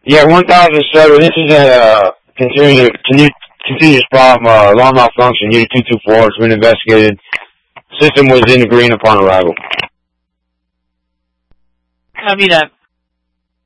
Yeah, 1007. This is a continuous problem, alarm malfunction, unit 224. It's been investigated. System was in the green upon arrival. Copy that.